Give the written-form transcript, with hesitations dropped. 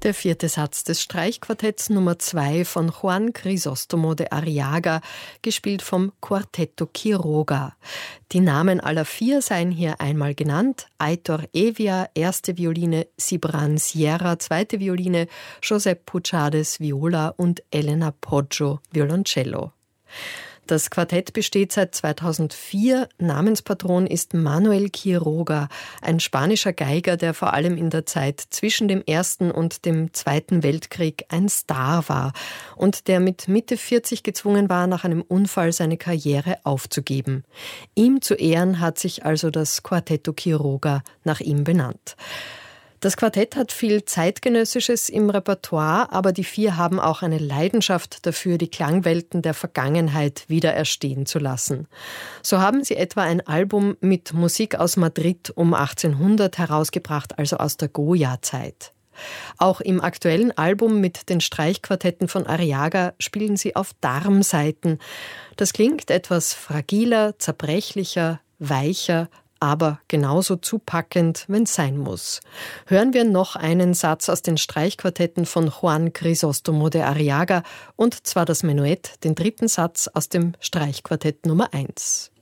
Der 4. Satz des Streichquartetts Nummer 2 von Juan Crisóstomo de Arriaga, gespielt vom Quartetto Quiroga. Die Namen aller 4 seien hier einmal genannt: Aitor Evia, 1. Violine, Cibran Sierra, 2. Violine, Josep Puchades, Viola und Elena Poggio, Violoncello. Das Quartett besteht seit 2004. Namenspatron ist Manuel Quiroga, ein spanischer Geiger, der vor allem in der Zeit zwischen dem Ersten und dem Zweiten Weltkrieg ein Star war und der mit Mitte 40 gezwungen war, nach einem Unfall seine Karriere aufzugeben. Ihm zu Ehren hat sich also das Quartetto Quiroga nach ihm benannt. Das Quartett hat viel Zeitgenössisches im Repertoire, aber die 4 haben auch eine Leidenschaft dafür, die Klangwelten der Vergangenheit wieder erstehen zu lassen. So haben sie etwa ein Album mit Musik aus Madrid um 1800 herausgebracht, also aus der Goya-Zeit. Auch im aktuellen Album mit den Streichquartetten von Arriaga spielen sie auf Darmsaiten. Das klingt etwas fragiler, zerbrechlicher, weicher, aber genauso zupackend, wenn es sein muss. Hören wir noch einen Satz aus den Streichquartetten von Juan Crisóstomo de Arriaga, und zwar das Menuett, den 3. Satz aus dem Streichquartett Nummer 1.